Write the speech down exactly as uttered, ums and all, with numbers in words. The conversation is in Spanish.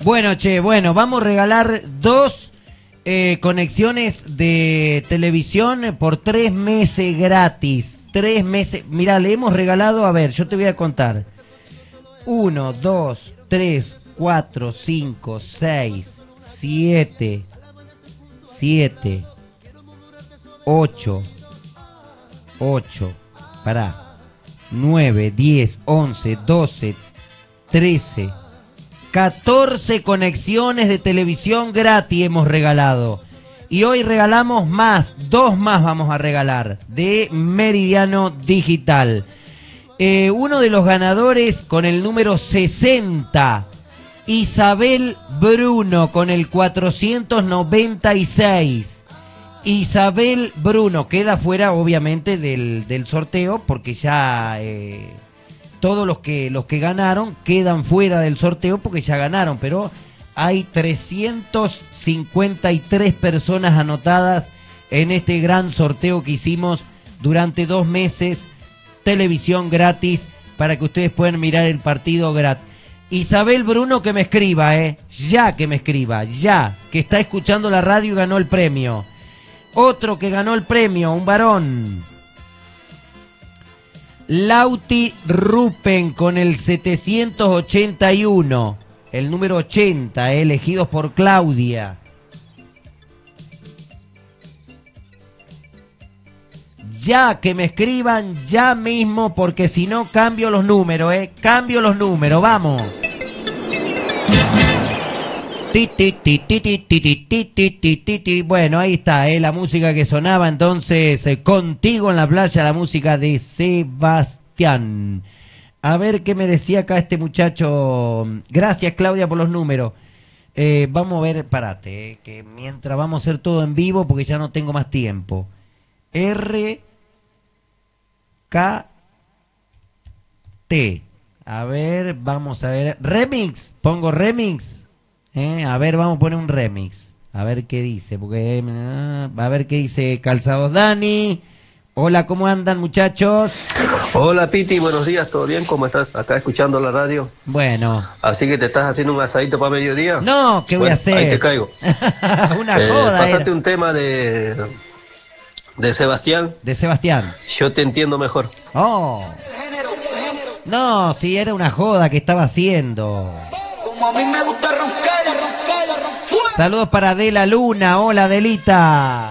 Bueno, che, bueno, vamos a regalar dos eh, conexiones de televisión por tres meses gratis. Tres meses. Mirá, le hemos regalado, a ver, yo te voy a contar. Uno, dos, tres, cuatro, cinco, seis, siete, siete, ocho, ocho, pará, nueve, diez, once, doce, trece, catorce conexiones de televisión gratis hemos regalado. Y hoy regalamos más, dos más vamos a regalar, de Meridiano Digital. Eh, uno de los ganadores con el número sesenta, Isabel Bruno, con el cuatrocientos noventa y seis. Isabel Bruno queda fuera, obviamente, del, del sorteo, porque ya eh, todos los que, los que ganaron quedan fuera del sorteo porque ya ganaron, pero hay trescientas cincuenta y tres personas anotadas en este gran sorteo que hicimos durante dos meses. Televisión gratis para que ustedes puedan mirar el partido gratis. Isabel Bruno, que me escriba, eh, ya que me escriba, ya, que está escuchando la radio y ganó el premio. Otro que ganó el premio, un varón. Lauti Rupen con el setecientos ochenta y uno, el número ochenta, eh, elegidos por Claudia. Ya, que me escriban ya mismo, porque si no cambio los números, eh. Cambio los números, vamos. Bueno, ahí está, eh, la música que sonaba entonces, eh, Contigo en la playa, la música de Sebastián. A ver qué me decía acá este muchacho. Gracias, Claudia, por los números. Eh, vamos a ver, parate, eh, que mientras vamos a hacer todo en vivo, porque ya no tengo más tiempo. R K T. A ver, vamos a ver. Remix, pongo remix. Eh, a ver, vamos a poner un remix. A ver qué dice, porque eh, a ver qué dice Calzados Dani. Hola, ¿cómo andan, muchachos? Hola, Piti, buenos días, ¿todo bien? ¿Cómo estás? Acá escuchando la radio. Bueno. Así que te estás haciendo un asadito para mediodía. No, ¿qué voy bueno, a hacer? Ahí te caigo. Una eh, joda. Pásate era. un tema de de Sebastián. De Sebastián. Yo te entiendo mejor. Oh. No, si era una joda que estaba haciendo. Como a mí me gusta roncar, roncar, roncar. Saludos para Adela Luna. Hola, Adelita.